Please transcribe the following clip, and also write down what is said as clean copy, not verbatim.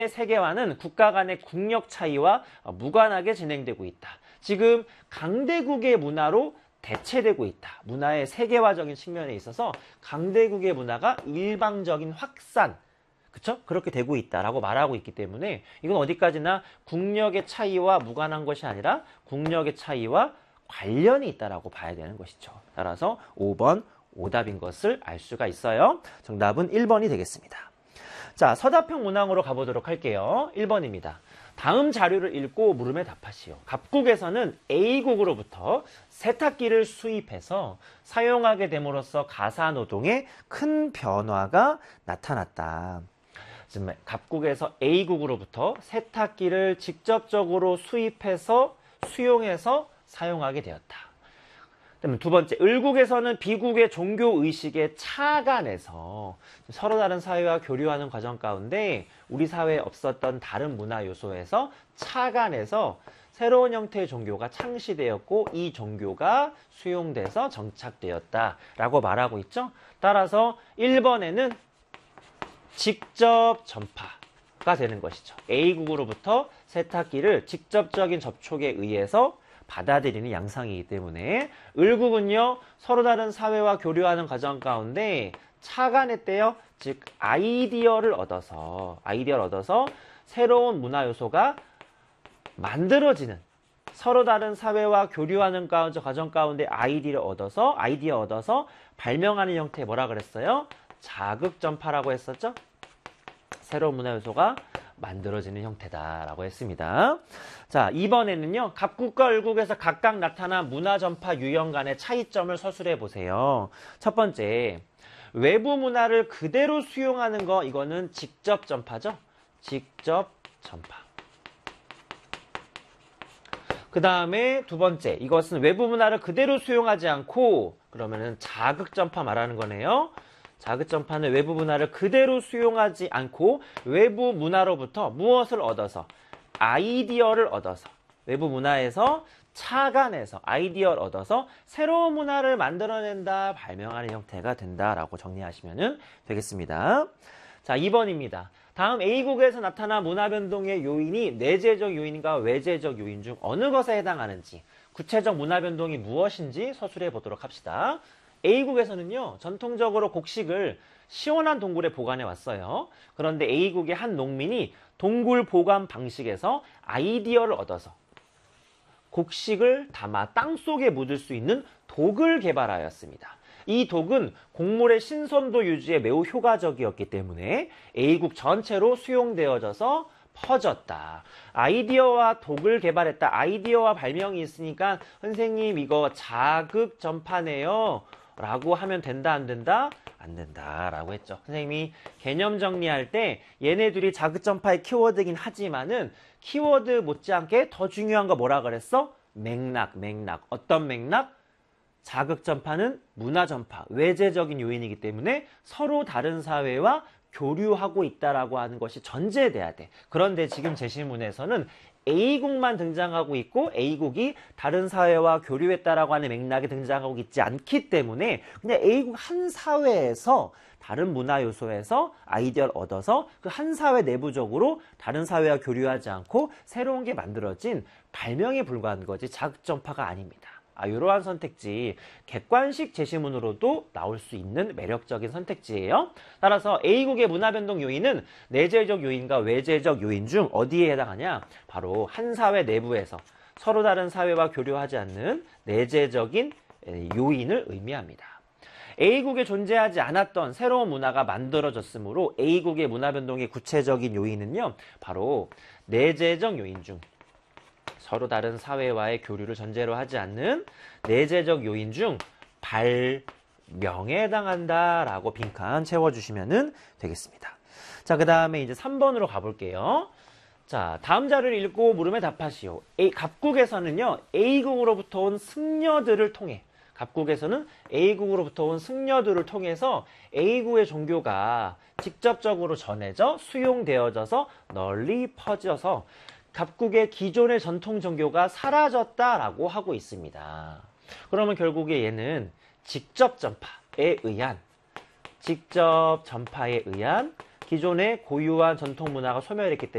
세계화는 국가 간의 국력 차이와 무관하게 진행되고 있다. 지금 강대국의 문화로 대체되고 있다. 문화의 세계화적인 측면에 있어서 강대국의 문화가 일방적인 확산, 그쵸? 그렇게 되고 있다라고 말하고 있기 때문에 이건 어디까지나 국력의 차이와 무관한 것이 아니라 국력의 차이와 관련이 있다라고 봐야 되는 것이죠. 따라서 5번 오답인 것을 알 수가 있어요. 정답은 1번이 되겠습니다. 자, 서답형 문항으로 가보도록 할게요. 1번입니다. 다음 자료를 읽고 물음에 답하시오. 갑국에서는 A국으로부터 세탁기를 수입해서 사용하게 됨으로써 가사노동에 큰 변화가 나타났다. 갑국에서 A국으로부터 세탁기를 직접적으로 수입해서 수용해서 사용하게 되었다. 그다음에 두 번째, 을국에서는 B국의 종교의식에 착안해서 서로 다른 사회와 교류하는 과정 가운데 우리 사회에 없었던 다른 문화 요소에서 착안해서 새로운 형태의 종교가 창시되었고 이 종교가 수용돼서 정착되었다라고 말하고 있죠. 따라서 1번에는 직접 전파가 되는 것이죠. A국으로부터 세탁기를 직접적인 접촉에 의해서 받아들이는 양상이기 때문에 을국은요, 서로 다른 사회와 교류하는 과정 가운데 착안했대요. 즉 아이디어를 얻어서 새로운 문화 요소가 만들어지는, 서로 다른 사회와 교류하는 과정 가운데 아이디어 얻어서 발명하는 형태, 뭐라 그랬어요? 자극전파라고 했었죠? 새로운 문화 요소가 만들어지는 형태다라고 했습니다. 자, 이번에는요, 갑국과 을국에서 각각 나타난 문화전파 유형 간의 차이점을 서술해 보세요. 첫 번째, 외부 문화를 그대로 수용하는 거, 이거는 직접 전파죠. 직접 전파. 그 다음에 두 번째, 이것은 외부 문화를 그대로 수용하지 않고 그러면은 자극 전파 말하는 거네요. 자극 전파는 외부 문화를 그대로 수용하지 않고 외부 문화로부터 무엇을 얻어서? 아이디어를 얻어서, 외부 문화에서 착안해서 아이디어를 얻어서 새로운 문화를 만들어낸다, 발명하는 형태가 된다라고 정리하시면 되겠습니다. 자, 2번입니다. 다음 A국에서 나타난 문화 변동의 요인이 내재적 요인과 외재적 요인 중 어느 것에 해당하는지, 구체적 문화 변동이 무엇인지 서술해 보도록 합시다. A국에서는요, 전통적으로 곡식을 시원한 동굴에 보관해 왔어요. 그런데 A국의 한 농민이 동굴 보관 방식에서 아이디어를 얻어서 곡식을 담아 땅속에 묻을 수 있는 독을 개발하였습니다. 이 독은 곡물의 신선도 유지에 매우 효과적이었기 때문에 A국 전체로 수용되어져서 퍼졌다. 아이디어와 독을 개발했다. 아이디어와 발명이 있으니까 선생님 이거 자극 전파네요 라고 하면 된다, 안 된다? 안 된다 라고 했죠. 선생님이 개념 정리할 때 얘네들이 자극 전파의 키워드이긴 하지만은 키워드 못지않게 더 중요한 거 뭐라 그랬어? 맥락. 어떤 맥락? 자극 전파는 문화 전파, 외재적인 요인이기 때문에 서로 다른 사회와 교류하고 있다라고 하는 것이 전제돼야 돼. 그런데 지금 제시문에서는 A국만 등장하고 있고 A국이 다른 사회와 교류했다라고 하는 맥락이 등장하고 있지 않기 때문에 그냥 A국 한 사회에서 다른 문화 요소에서 아이디어를 얻어서 그 한 사회 내부적으로 다른 사회와 교류하지 않고 새로운 게 만들어진 발명에 불과한 거지 자극전파가 아닙니다. 이러한 선택지, 객관식 제시문으로도 나올 수 있는 매력적인 선택지예요. 따라서 A국의 문화변동 요인은 내재적 요인과 외재적 요인 중 어디에 해당하냐? 바로 한 사회 내부에서 서로 다른 사회와 교류하지 않는 내재적인 요인을 의미합니다. A국에 존재하지 않았던 새로운 문화가 만들어졌으므로 A국의 문화변동의 구체적인 요인은요, 바로 내재적 요인 중 서로 다른 사회와의 교류를 전제로 하지 않는 내재적 요인 중 발명에 해당한다라고 빈칸 채워주시면 되겠습니다. 자, 그 다음에 이제 3번으로 가볼게요. 자, 다음 자료를 읽고 물음에 답하시오. 갑국에서는요, A국으로부터 온 승려들을 통해, 갑국에서는 A국으로부터 온 승려들을 통해서 A국의 종교가 직접적으로 전해져 수용되어져서 널리 퍼져서 갑국의 기존의 전통 종교가 사라졌다라고 하고 있습니다. 그러면 결국에 얘는 직접 전파에 의한 기존의 고유한 전통 문화가 소멸했기 때문에